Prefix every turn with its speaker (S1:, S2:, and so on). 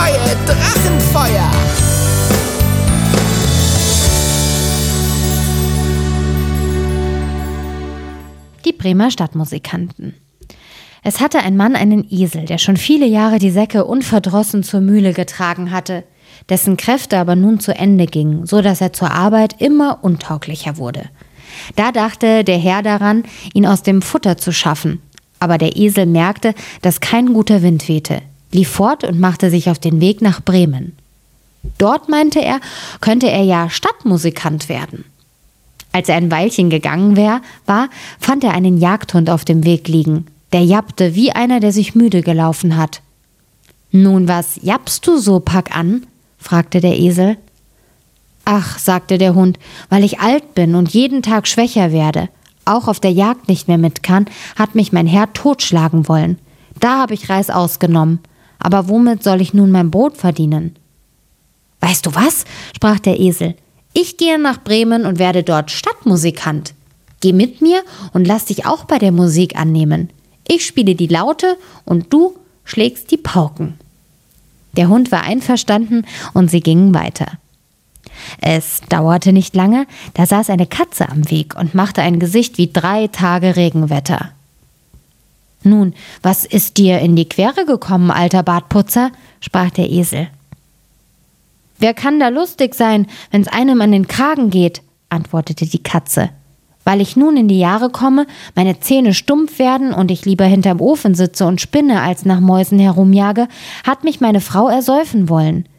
S1: neue Drachenfeuer.
S2: Die Bremer Stadtmusikanten. Es hatte ein Mann einen Esel, der schon viele Jahre die Säcke unverdrossen zur Mühle getragen hatte, dessen Kräfte aber nun zu Ende gingen, so dass er zur Arbeit immer untauglicher wurde. Da dachte der Herr daran, ihn aus dem Futter zu schaffen. Aber der Esel merkte, dass kein guter Wind wehte, lief fort und machte sich auf den Weg nach Bremen. Dort, meinte er, könnte er ja Stadtmusikant werden. Als er ein Weilchen gegangen war, fand er einen Jagdhund auf dem Weg liegen. Der jappte wie einer, der sich müde gelaufen hat. »Nun, was jappst du so, pack an?« fragte der Esel. »Ach«, sagte der Hund, »weil ich alt bin und jeden Tag schwächer werde, auch auf der Jagd nicht mehr mit kann, hat mich mein Herr totschlagen wollen. Da habe ich Reißaus genommen. Aber womit soll ich nun mein Brot verdienen?« »Weißt du was?«, sprach der Esel. »Ich gehe nach Bremen und werde dort Stadtmusikant. Geh mit mir und lass dich auch bei der Musik annehmen. Ich spiele die Laute und du schlägst die Pauken.« Der Hund war einverstanden und sie gingen weiter. Es dauerte nicht lange, da saß eine Katze am Weg und machte ein Gesicht wie 3 Tage Regenwetter. »Nun, was ist dir in die Quere gekommen, alter Bartputzer?«, sprach der Esel. »Wer kann da lustig sein, wenn's einem an den Kragen geht?«, antwortete die Katze. »Weil ich nun in die Jahre komme, meine Zähne stumpf werden und ich lieber hinterm Ofen sitze und spinne, als nach Mäusen herumjage, hat mich meine Frau ersäufen wollen.